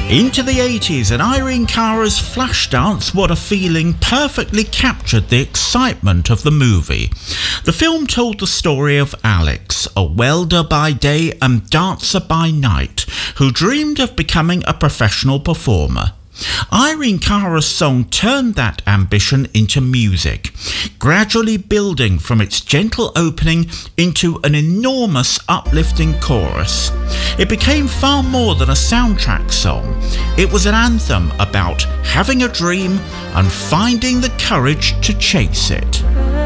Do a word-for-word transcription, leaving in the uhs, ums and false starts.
Into the eighties, and Irene Cara's Flashdance What a Feeling perfectly captured the excitement of the movie. The film told the story of Alex, a welder by day and dancer by night, who dreamed of becoming a professional performer. Irene Cara's song turned that ambition into music, gradually building from its gentle opening into an enormous uplifting chorus. It became far more than a soundtrack song. It was an anthem about having a dream and finding the courage to chase it.